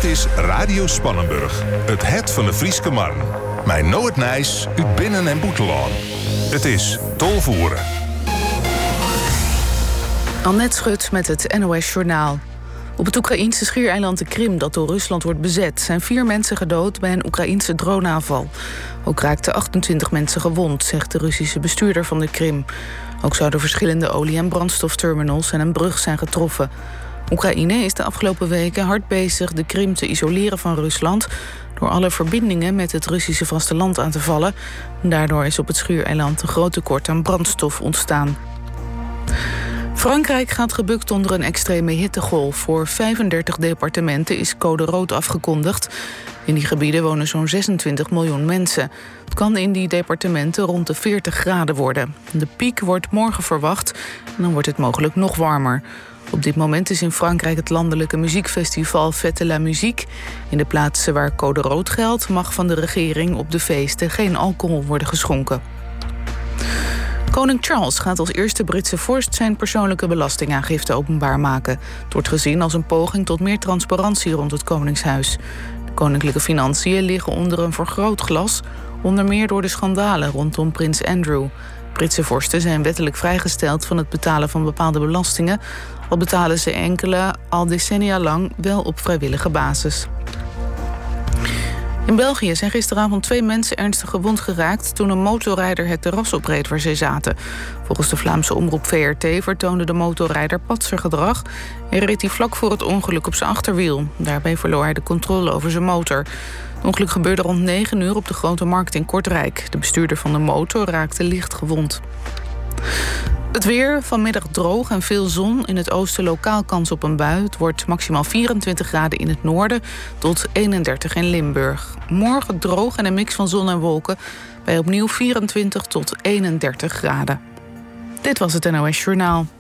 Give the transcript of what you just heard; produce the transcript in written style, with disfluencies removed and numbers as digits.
is Radio Spannenburg, het van de Frieske Marn. Mijn Noord Nijs, uit Binnen- en Boetelaan. Het is tolvoeren. Annette Schut met het NOS Journaal. Op het Oekraïense schiereiland de Krim, dat door Rusland wordt bezet, zijn 4 mensen gedood bij een Oekraïense droneaanval. Ook raakten 28 mensen gewond, zegt de Russische bestuurder van de Krim. Ook zouden verschillende olie- en brandstofterminals en een brug zijn getroffen. Oekraïne is de afgelopen weken hard bezig de Krim te isoleren van Rusland door alle verbindingen met het Russische vasteland aan te vallen. Daardoor is op het schiereiland een groot tekort aan brandstof ontstaan. Frankrijk gaat gebukt onder een extreme hittegolf. Voor 35 departementen is code rood afgekondigd. In die gebieden wonen zo'n 26 miljoen mensen. Het kan in die departementen rond de 40 graden worden. De piek wordt morgen verwacht en dan wordt het mogelijk nog warmer. Op dit moment is in Frankrijk het landelijke muziekfestival Fête la Musique. In de plaatsen waar code rood geldt mag van de regering op de feesten geen alcohol worden geschonken. Koning Charles gaat als eerste Britse vorst zijn persoonlijke belastingaangifte openbaar maken. Het wordt gezien als een poging tot meer transparantie rond het Koningshuis. De koninklijke financiën liggen onder een vergrootglas, onder meer door de schandalen rondom prins Andrew. Britse vorsten zijn wettelijk vrijgesteld van het betalen van bepaalde belastingen, al betalen ze enkele al decennia lang wel op vrijwillige basis. In België zijn gisteravond 2 mensen ernstig gewond geraakt toen een motorrijder het terras opreed waar zij zaten. Volgens de Vlaamse omroep VRT vertoonde de motorrijder patsergedrag en reed hij vlak voor het ongeluk op zijn achterwiel. Daarbij verloor hij de controle over zijn motor. Het ongeluk gebeurde rond 9 uur op de Grote Markt in Kortrijk. De bestuurder van de motor raakte licht gewond. Het weer, vanmiddag droog en veel zon. In het oosten lokaal kans op een bui. Het wordt maximaal 24 graden in het noorden tot 31 in Limburg. Morgen droog en een mix van zon en wolken bij opnieuw 24 tot 31 graden. Dit was het NOS Journaal.